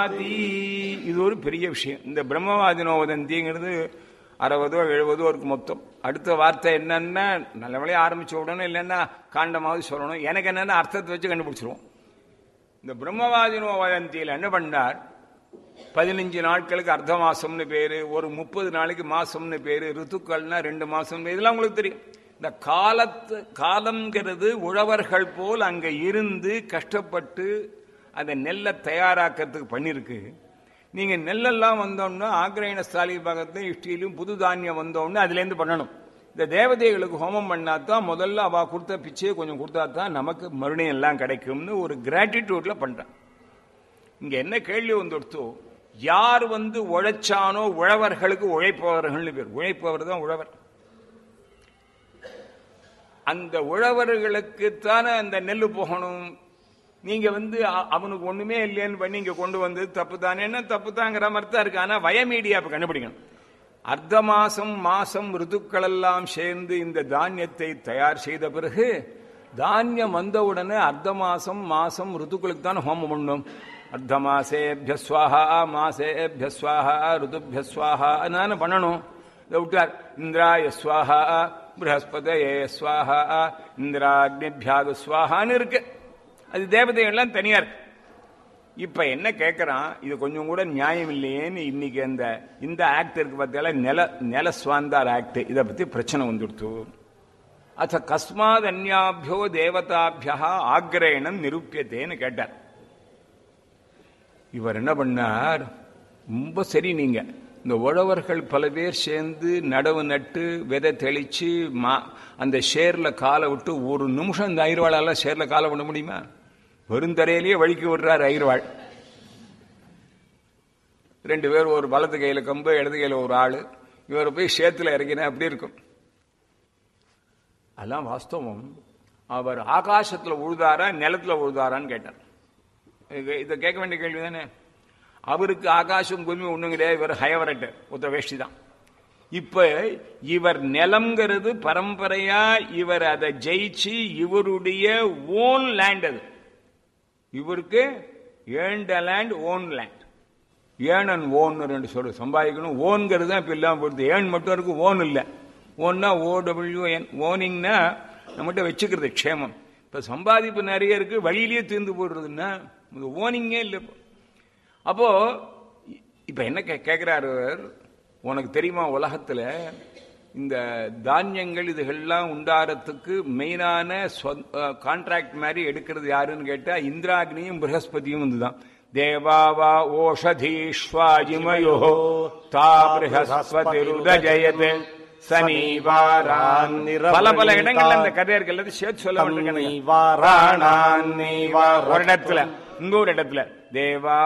ததாதி. இது ஒரு பெரிய விஷயம். இந்த பிரம்மவாதினோ வதந்திங்கிறது 60 70 இருக்கு மொத்தம். அடுத்த வார்த்தை என்னன்னா நல்ல வழியா ஆரம்பிச்ச உடனே இல்லைன்னா காண்டமாவது சொல்லணும். எனக்கு என்னன்னா அர்த்தத்தை வச்சு கண்டுபிடிச்சிருவோம். இந்த பிரம்மவாதினோ வதந்தியில் என்ன பண்ணார், 15 நாட்களுக்கு அர்த்த மாசம்னு பேரு, ஒரு 30 நாளைக்கு மாசம்னு பேரு, ரித்துக்கள்னா 2 மாசம், இதெல்லாம் உங்களுக்கு தெரியும். இந்த காலம்ங்கிறது உழவர்கள் போல் அங்க இருந்து கஷ்டப்பட்டு அந்த நெல்லை தயாராக்கிறதுக்கு பண்ணிருக்கு. நீங்க நெல்லெல்லாம் வந்தோம்னா ஆக்ரயண ஸ்தாலி பாகத்தை இஷ்டியிலும் புது தானியம் வந்தோம்னா அதுல இருந்து பண்ணணும். இந்த தேவதைகளுக்கு ஹோமம் பண்ணாதான் முதல்ல அவ கொடுத்த பிச்சையை கொஞ்சம் கொடுத்தா தான் நமக்கு மறுபடியும் எல்லாம் கிடைக்கும்னு ஒரு கிராட்டிடியூட்ல பண்றான். இங்க என்ன கேள்வி வந்துடுத்தோ, யார் உழைச்சானோ உழவர்களுக்கு உழைப்பவர்கள்னு பேர். உழைப்பவர் தான் உழவர். அந்த உழவர்களுக்குத்தானே அந்த நெல்லு போகணும். நீங்க அவனுக்கு ஒண்ணுமே இல்லைன்னு பண்ணி இங்க கொண்டு வந்து தப்பு தானே, என்ன தப்பு தாங்கிற மாதிரி தான் இருக்கு. ஆனா வயமீடியா கண்டுபிடிக்கணும். அர்த்த மாசம் ரிதுக்கள் எல்லாம் சேர்ந்து இந்த தானியத்தை தயார் செய்த பிறகு தானியம் வந்தவுடனே அர்த்த மாசம் ரிதுக்களுக்கு தான் ஹோமம் பண்ணணும். அர்த்த மாசேபியஸ்வாஹா மாசேபியஸ்வாஹா ரிதுபியஸ்வாஹா பண்ணணும். இதை விட்டார். இந்திராய ஸ்வாஹா ப்ரஹஸ்பதயே ஸ்வாஹா இந்திராக்னிபியாக ஸ்வாஹான்னு இருக்கு. அது தேவதைகள்லாம் தனியா இருக்கு. இப்ப என்ன கேட்கறான், இது கொஞ்சம் கூட நியாயம் இல்லையேன்னு இன்னைக்கு இந்த ஆக்ட் இருக்கு பார்த்தால, நில ஸ்வாந்தார் ஆக்ட், இதை பத்தி பிரச்சனை வந்துடுத்து. அத்த கஸ்மாத் அந்யாபியோ தேவதாபியா ஆக்ரயணம் நிரூபியத்தேன்னு கேட்டார். இவர் என்ன பண்ணார், ரொம்ப சரி, நீங்க இந்த உழவர்கள் பல பேர் சேர்ந்து நடவு நட்டு விதை தெளிச்சு அந்த ஷேர்ல காலை விட்டு ஒரு நிமிஷம் இந்த ஐர்வாளால ஷேர்ல காலை விட முடியுமா? வெறுந்தரையிலேயே வழிக்கு விடுறார் ஐர்வாள். 2 பேர், ஒரு வலது கையில கம்பு இடது கையில ஒரு ஆளு. இவர் போய் சேத்துல இறங்கினா அப்படி இருக்கும். அதெல்லாம் வாஸ்தவம். அவர் ஆகாசத்துல உழுதாரா நிலத்துல உழுதாரான்னு கேட்டார். இதை கேட்க வேண்டிய கேள்வி தானே. அவருக்கு ஆகாசம் பூமி ஒண்ணும் கிடையாது. இவர் ஹயவரட்டு ஒத்த வேஷ்டி தான். இப்ப இவர் நிலம்ங்கிறது பரம்பரையா இவர் அதை ஜெயிச்சு இவருடைய ஓன் லேண்ட். அது இவருக்கு ஏண்ட லேண்ட், ஓன் லேண்ட். ஏன் அண்ட் ஓன் 2 சொல்லு சம்பாதிக்கணும். ஓன்கிறது தான் இப்ப இல்லாம போடுது. ஏன் மட்டும் இருக்கு, ஓன் இல்லை. ஓன்னா OWN, ஓனிங்னா நம்மகிட்ட வச்சுக்கிறது க்ஷேமம். இப்ப சம்பாதிப்பு நிறைய இருக்கு, வழியிலேயே தீர்ந்து போடுறதுன்னா ஓனிங்கே இல்லை. அப்போ இப்ப என்ன கேட்கிறாரு, உனக்கு தெரியுமா உலகத்துல இந்த தானியங்கள் இதுகள்லாம் உண்டாரத்துக்கு மெயினான கான்ட்ராக்ட் மாதிரி எடுக்கிறது யாருன்னு கேட்டா இந்திராக்னியும் ப்ரஹஸ்பதியும் வந்துதான். தேவாவா ஓஷதீஸ்வாஜிமயோ தா ப்ரஹஸ்பதிருதஜயத் சனிவாரான். பல இடங்கள்ல அந்த கதை இருக்கு, எல்லாத்தையும் சேர்த்து சொல்ல வேண்டிய ஒரு இடத்துல, இன்னொரு இடத்துல தேவா